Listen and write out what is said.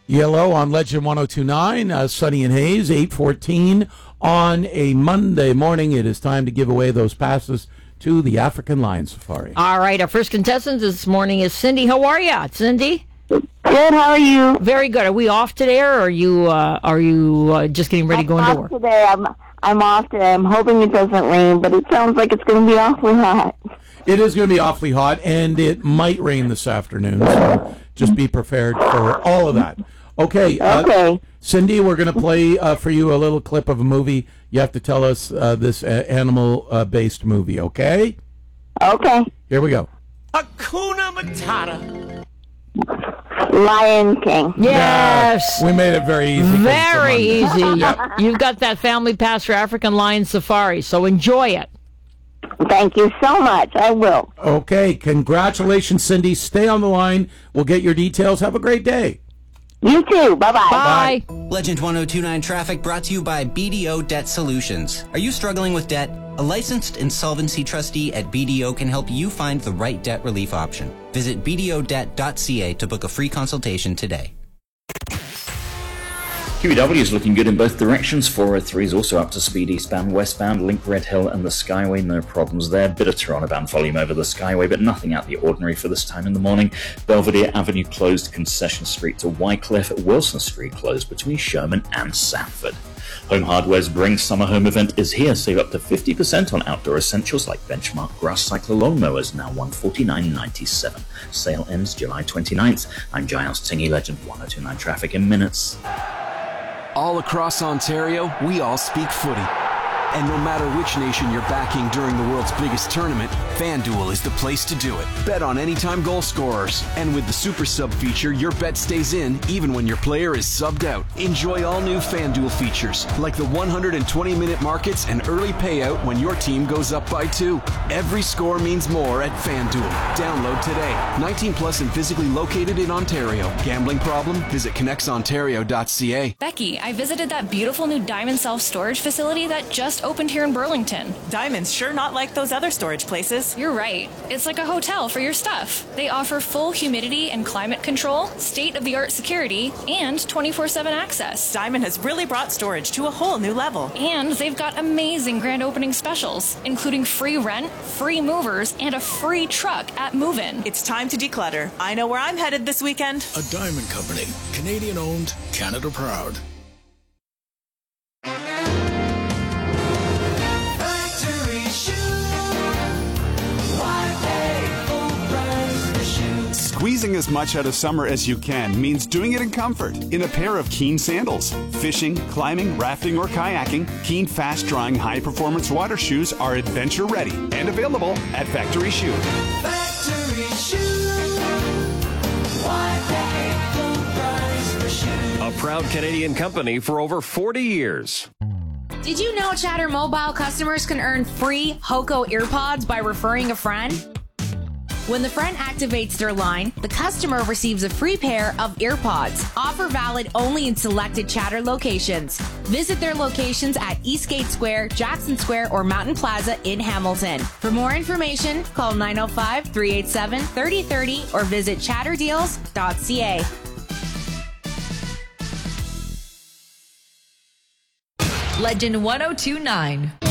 Yellow on Legend 1029, Sunny and Haze, 8:14 on a Monday morning. It is time to give away those passes to the African Lion Safari. All right, our first contestant this morning is Cindy. How are you, Cindy? Good, how are you? Very good. Are we off today, or are you just getting ready to go into work? Today. I'm off today. I'm hoping it doesn't rain, but it sounds like it's going to be awfully hot. It is going to be awfully hot, and it might rain this afternoon, so just be prepared for all of that. Okay. Cindy, we're going to play for you a little clip of a movie. You have to tell us this animal-based movie, okay? Okay. Here we go. Hakuna Matata. Lion King. Yes. We made it very easy. Very easy. You've got that family pass for African Lion Safari, so enjoy it. Thank you so much. I will. Okay. Congratulations, Cindy. Stay on the line. We'll get your details. Have a great day. You too. Bye-bye. Bye. Legend 1029 traffic brought to you by BDO Debt Solutions. Are you struggling with debt? A licensed insolvency trustee at BDO can help you find the right debt relief option. Visit bdodebt.ca to book a free consultation today. QEW is looking good in both directions. 403 is also up to speed eastbound, westbound, Link Red Hill and the Skyway, no problems there. Bit of Toronto-bound volume over the Skyway, but nothing out the ordinary for this time in the morning. Belvedere Avenue closed, Concession Street to Wycliffe, Wilson Street closed between Sherman and Sanford. Home Hardware's Bring Summer Home event is here. Save up to 50% on outdoor essentials like Benchmark Grass Cycler Lawnmowers, now $149.97. Sale ends July 29th. I'm Giles Tingy, Legend 1029 traffic in minutes. All across Ontario, we all speak footy. And no matter which nation you're backing during the world's biggest tournament, FanDuel is the place to do it. Bet on anytime goal scorers. And with the Super Sub feature, your bet stays in even when your player is subbed out. Enjoy all new FanDuel features, like the 120-minute markets and early payout when your team goes up by 2. Every score means more at FanDuel. Download today. 19 plus and physically located in Ontario. Gambling problem? Visit connectsontario.ca. Becky, I visited that beautiful new Diamond self-storage facility that just opened here in Burlington. Diamond's sure not like those other storage places. You're right. It's like a hotel for your stuff. They offer full humidity and climate control, state-of-the-art security, and 24/7 access. Diamond has really brought storage to a whole new level. And they've got amazing grand opening specials, including free rent, free movers, and a free truck at move-in. It's time to declutter. I know where I'm headed this weekend. A Diamond Company. Canadian owned, Canada proud. Squeezing as much out of summer as you can means doing it in comfort in a pair of Keen sandals. Fishing, climbing, rafting, or kayaking, Keen fast-drying, high-performance water shoes are adventure-ready and available at Factory Shoe. Factory Shoe. Why pay full price for shoes? A proud Canadian company for over 40 years. Did you know Chatter Mobile customers can earn free Hoco earpods by referring a friend? When the friend activates their line, the customer receives a free pair of earpods. Offer valid only in selected Chatter locations. Visit their locations at Eastgate Square, Jackson Square, or Mountain Plaza in Hamilton. For more information, call 905-387-3030 or visit chatterdeals.ca. Legend 1029.